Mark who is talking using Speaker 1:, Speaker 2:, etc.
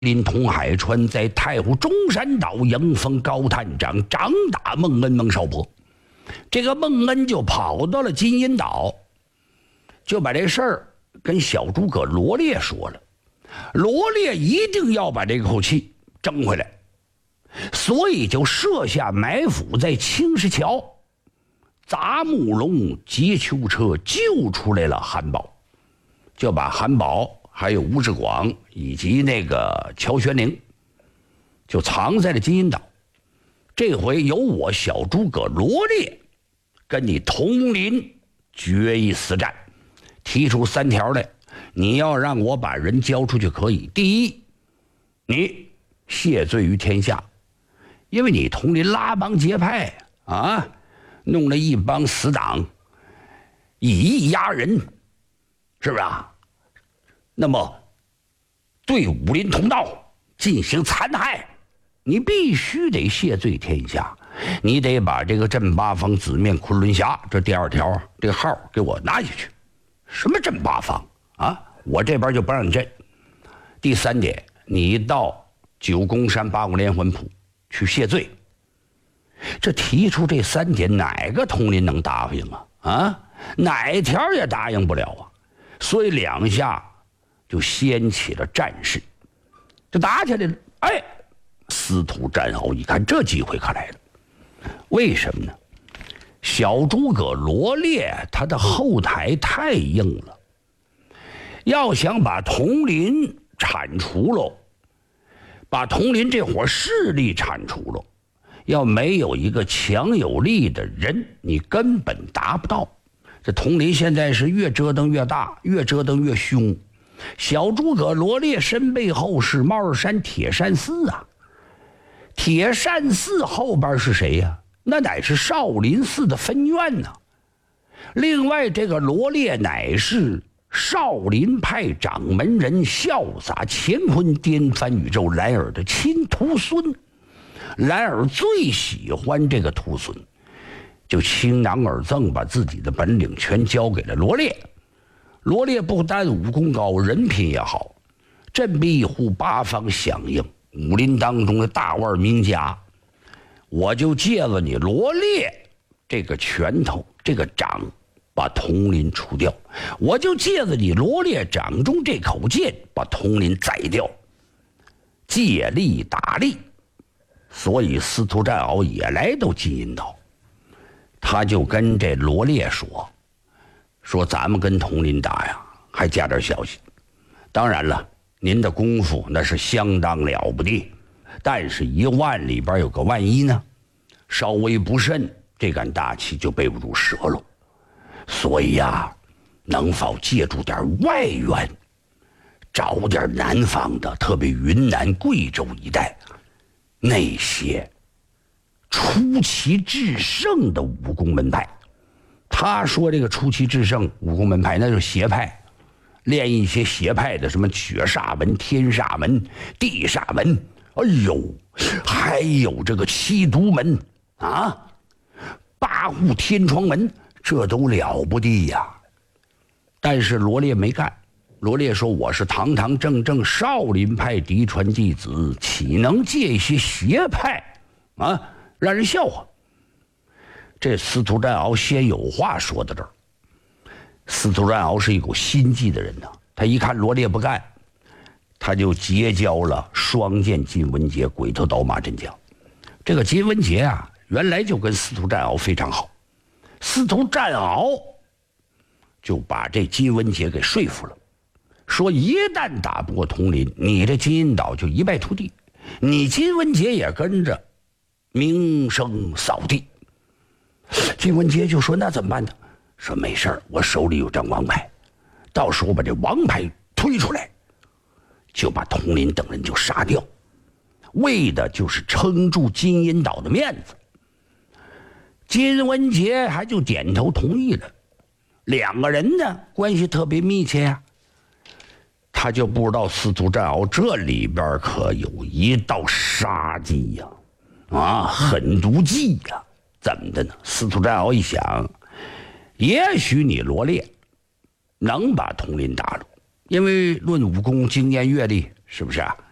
Speaker 1: 林童海川在太湖中山岛迎风高探长，掌打孟恩孟少伯。这个孟恩就跑到了金银岛，就把这事儿跟小诸葛罗烈说了。罗烈一定要把这口气争回来，所以就设下埋伏在青石桥，砸木龙劫囚车，救出来了韩宝，就把韩宝还有吴志广以及那个乔玄龄就藏在了金银岛。这回由我小诸葛罗烈跟你统领决一死战，提出3条来。你要让我把人交出去可以，第一，你谢罪于天下，因为你统领拉帮结派啊，弄了一帮死党，以义压人，是不是啊？那么对武林同道进行残害，你必须得谢罪天下，你得把这个镇八方紫面昆仑侠这第2条这个号给我拿下去。什么镇八方啊？我这边就不让你镇。第3点，你到九宫山八股连环谱去谢罪。这提出这3点，哪个统领能答应啊？啊，哪条也答应不了啊！所以2下就掀起了战事，就打起来了。哎，司徒战鳌一看这机会可来了，为什么呢？小诸葛罗烈他的后台太硬了，要想把统领铲除喽，把统领这伙势力铲除喽，要没有一个强有力的人，你根本达不到。这统领现在是越折腾越大，越折腾越凶。小诸葛罗烈身背后是猫儿山铁扇寺啊，铁扇寺后边是谁呀？那乃是少林寺的分院呢。另外，这个罗烈乃是少林派掌门人潇洒乾坤颠翻宇宙兰儿的亲徒孙，兰儿最喜欢这个徒孙，就倾囊而赠，把自己的本领全交给了罗烈。罗烈不但武功高，人品也好，振臂一呼，八方响应，武林当中的大腕名家。我就借着你罗烈这个拳头，这个掌，把统领除掉；我就借着你罗烈掌中这口剑，把统领宰掉。借力打力，所以司徒战鳌也来到金银岛，他就跟这罗烈说咱们跟统领打呀，还加点小心。当然了，您的功夫那是相当了不得，但是1万里边有个万一呢，稍微不慎，这杆大旗就背不住折了。所以呀，能否借助点外援，找点南方的，特别云南贵州一带那些出奇制胜的武功门派。他说这个出奇制胜武功门派，那就是邪派，练一些邪派的，什么绝煞门、天煞门、地煞门，哎呦，还有这个七毒门啊，八户天窗门，这都了不得呀。但是罗烈没干，罗烈说我是堂堂正正少林派嫡传弟子，岂能借一些邪派啊，让人笑话。这司徒战鳌先有话说到这儿。司徒战鳌是一股心计的人呢，他一看罗烈不干，他就结交了双剑金文杰、鬼头刀马振江。这个金文杰啊，原来就跟司徒战鳌非常好，司徒战鳌就把这金文杰给说服了，说一旦打不过统领，你这金银岛就一败涂地，你金文杰也跟着名声扫地。金文杰就说那怎么办呢？说没事儿，我手里有张王牌，到时候把这王牌推出来，就把统领等人就杀掉，为的就是撑住金银岛的面子。金文杰还就点头同意了。2个人呢关系特别密切呀，他就不知道司徒战鳌这里边可有一道杀机呀，狠毒计呀。怎么的呢？司徒战鳌一想，也许你罗烈能把统领打住，因为论武功经验阅历，是不是啊？